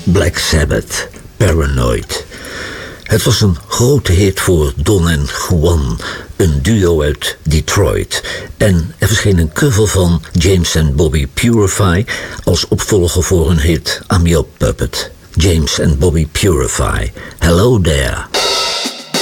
Black Sabbath, Paranoid. Het was een grote hit voor Don en Juan, een duo uit Detroit. En er verscheen een cover van James and Bobby Purify als opvolger voor hun hit I'm Your Puppet. James and Bobby Purify. Hello there.